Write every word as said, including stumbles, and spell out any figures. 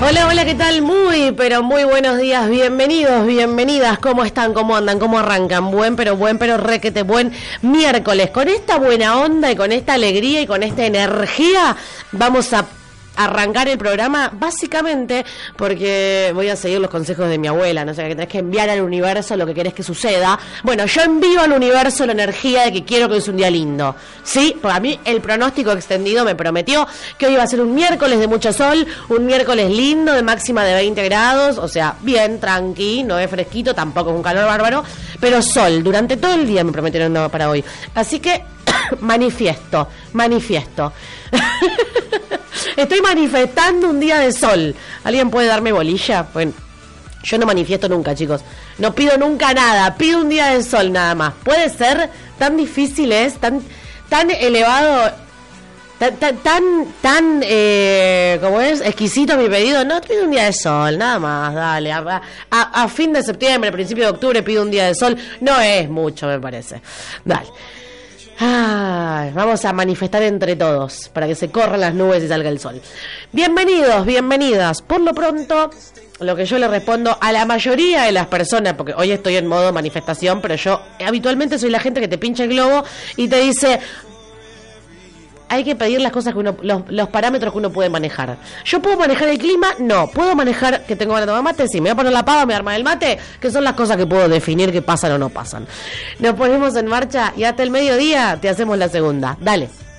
Hola, hola, ¿qué tal? Muy, pero muy buenos días, bienvenidos, bienvenidas, ¿cómo están? ¿Cómo andan? ¿Cómo arrancan? Buen, pero buen, pero requete buen miércoles. Con esta buena onda y con esta alegría y con esta energía vamos a arrancar el programa, básicamente porque voy a seguir los consejos de mi abuela, no sé, que tenés que enviar al universo lo que querés que suceda. Bueno, yo envío al universo la energía de que quiero que es un día lindo, ¿sí? Porque a mí el pronóstico extendido me prometió que hoy iba a ser un miércoles de mucho sol, un miércoles lindo de máxima de veinte grados, o sea, bien, tranqui, no es fresquito, tampoco es un calor bárbaro, pero sol, durante todo el día me prometieron para hoy. Así que, manifiesto, manifiesto. Estoy manifestando un día de sol. ¿Alguien puede darme bolilla? Bueno, yo no manifiesto nunca, chicos. No pido nunca nada. Pido un día de sol nada más. ¿Puede ser? Tan difícil es, tan, tan elevado, tan, tan, tan, tan eh, ¿cómo es? Exquisito mi pedido. No, pido un día de sol, nada más. Dale. A, a, a fin de septiembre, principio de octubre, pido un día de sol. No es mucho, me parece. Dale. Ay, vamos a manifestar entre todos para que se corran las nubes y salga el sol. Bienvenidos, bienvenidas. Por lo pronto, lo que yo le respondo a la mayoría de las personas, porque hoy estoy en modo manifestación, pero yo habitualmente soy la gente que te pincha el globo y te dice: hay que pedir las cosas que uno, los, los parámetros que uno puede manejar. ¿Yo puedo manejar el clima? No. ¿Puedo manejar que tengo ganas de tomar mate? Sí. ¿Me voy a poner la pava, me voy a armar el mate? Que son las cosas que puedo definir que pasan o no pasan. Nos ponemos en marcha y hasta el mediodía te hacemos la segunda. Dale.